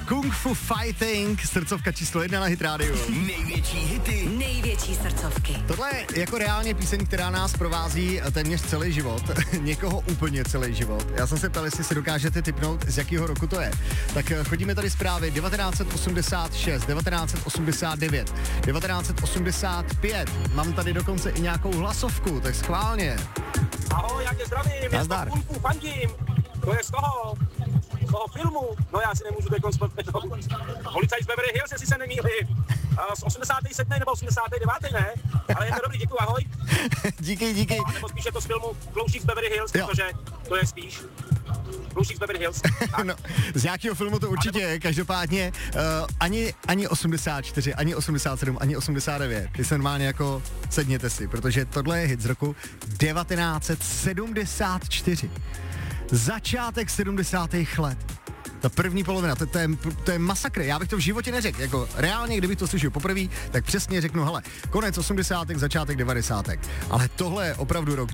Kung Fu Fighting, srdcovka číslo 1 na Hit Radio. Největší hity, největší srdcovky. Tohle je jako reálně píseň, která nás provází téměř celý život. Někoho úplně celý život. Já jsem se ptal, jestli si dokážete tipnout, z jakého roku to je. Tak chodíme tady zprávy 1986, 1989, 1985. Mám tady dokonce i nějakou hlasovku, tak schválně. Ahoj, já tě zdravím, já to Kung Fu fandím. To je z toho filmu, no já si nemůžu dokonspět. Policajt z Beverly Hills, jestli se nemýlím. Z 87. nebo 89. ne? Ale je to dobrý, děkuji, ahoj. díky. Nebo spíš je to z filmu Kloušík z Beverly Hills, protože to je spíš Kloušík z Beverly Hills. No, z nějakého filmu to určitě je, každopádně ani 84, ani 87, ani 89. Ty se normálně jako sedněte si, protože tohle je hit z roku 1974. Začátek 70. let. Ta první polovina, to je masakr, já bych to v životě neřekl, jako reálně, kdybych to slyšel poprvé, tak přesně řeknu, hele, konec 80. začátek 90. Ale tohle je opravdu rok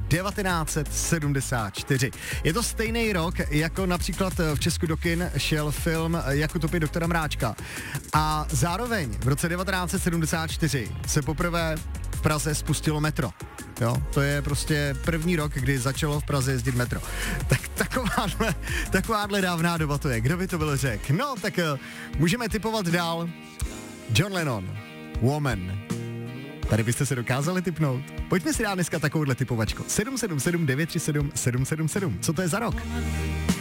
1974. Je to stejný rok, jako například v Česku do kin šel film Jak utopit doktora Mráčka. A zároveň v roce 1974 se poprvé v Praze spustilo metro. Jo, to je prostě první rok, kdy začalo v Praze jezdit metro. Tak takováhle dávná doba to je. Kdo by to byl řekl? No, tak můžeme tipovat dál. John Lennon, Woman. Tady byste se dokázali tipnout. Pojďme si dát dneska takovouhle tipovačku. 777 937 777. Co to je za rok?